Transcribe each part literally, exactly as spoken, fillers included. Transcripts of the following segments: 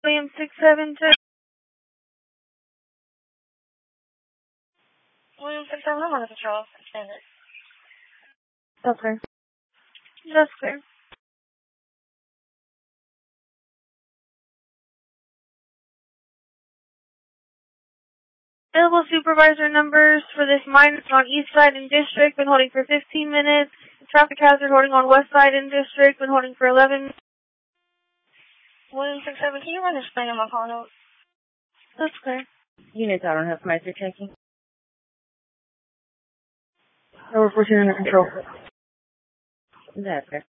William six seven two. William six seven, I'm on the patrol. Stand it. That's clear. That's clear. Available supervisor numbers for this minor on East Side in District, been holding for fifteen minutes. Traffic hazard holding on West Side in District, been holding for eleven. William six seven, can you run a spring on my call note? That's clear. Units out on Huffmeister checking. Over fourteen under control. That's clear.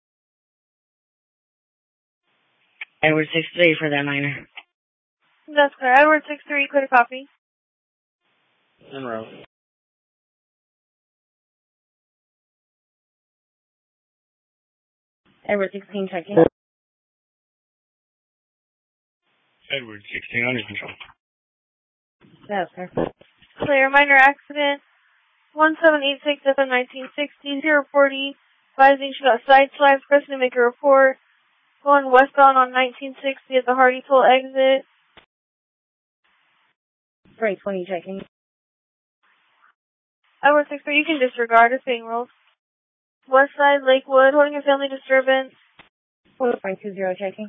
Edward six three for that minor. That's clear. Edward six three, clear to copy. En route. Edward sixteen checking. Edward sixteen under control. That's clear. Clear. Minor accident. one seven eight six F M nineteen sixty, zero forty. Advising she got sideswiped. Pressing to make a report. Going westbound on nineteen sixty at the Hardy Toll exit. Freight twenty checking. Edward six three, you can disregard. It's being rolled. West Side, Lakewood, holding a family disturbance. four point two zero checking.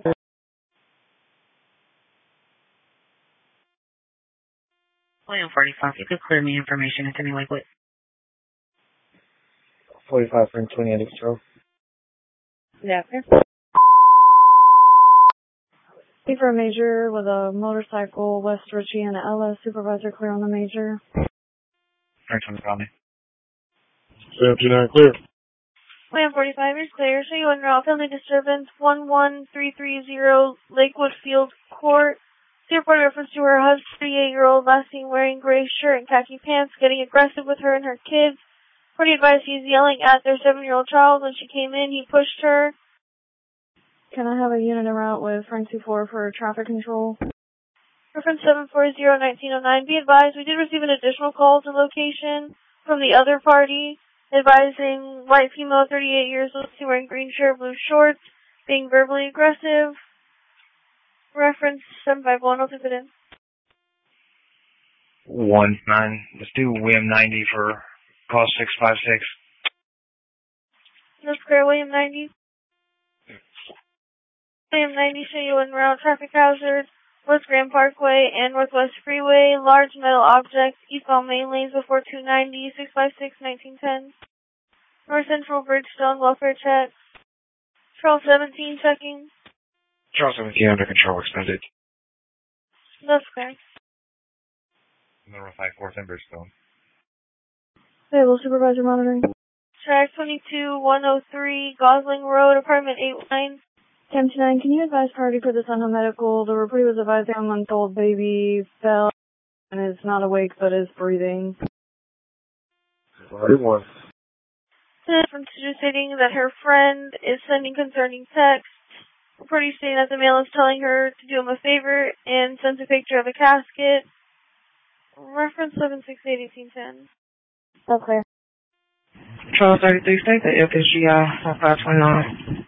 William forty-five, you could clear me information into me Lakewood. forty-five for twenty under control. Yeah, clear. For a major with a motorcycle, West Ritchie and L S supervisor clear on the major. Thanks on the call me. seven two nine clear. William forty-five is clear. Show you en route. Family disturbance one one three three zero Lakewood Field Court. See report reference to her husband, thirty-eight-year-old, last seen wearing gray shirt and khaki pants, getting aggressive with her and her kids. Pretty advised he's yelling at their seven-year-old child. When she came in, he pushed her. Can I have a unit en route with Frank two four for traffic control? Reference seven four zero one nine zero nine. Be advised, we did receive an additional call to location from the other party, advising white female, thirty-eight years old, wearing green shirt, blue shorts, being verbally aggressive. Reference seven five one, I'll type it in. one nine. Let's do William ninety for call six five six. That's clear, William ninety. William ninety, show you en route. Traffic hazard, West Grand Parkway and Northwest Freeway. Large metal objects, eastbound main lanes before two ninety, six five six, nineteen ten. North Central Bridgestone, welfare check. Charles seventeen, checking. Charles seventeen under control, extended. That's clear. Number five four ten Bridgestone. Stable supervisor monitoring. Track twenty-two one oh three, Gosling Road, apartment eight nine. ten two nine, can you advise party for this on a medical? The report was advised that a month-old baby fell and is not awake but is breathing. Party one. From stating that her friend is sending concerning texts. Reporting stating that the male is telling her to do him a favor and sends a picture of a casket. Reference seven six eight, eighteen ten. That's clear. Charles thirty-three, state the F S G I on five twenty-nine.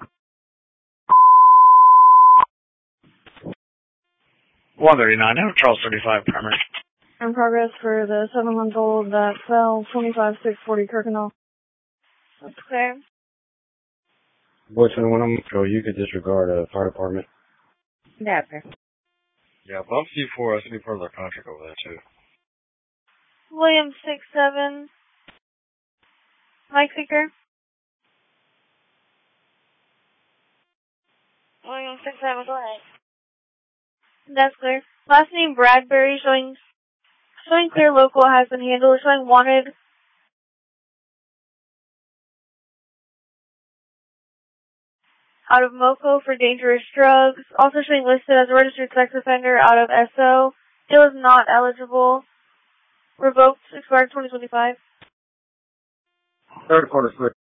one thirty-nine, now Charles thirty-five, primary. In progress for the seven-month-old that fell, twenty-five six forty Kirkendall. That's clear. Boy twenty-one, I'm go. You could disregard a uh, fire department. That's clear. Yeah, bump C four, that's going to be part of their contract over there, too. William six seven. Mike Seeker. William six seven, go ahead. That's clear. Last name Bradbury, showing showing clear local has been handled, showing wanted. Out of MoCo for dangerous drugs. Also showing listed as a registered sex offender out of S O. Still is not eligible. Revoked, expired twenty twenty-five. Third quarter, quick.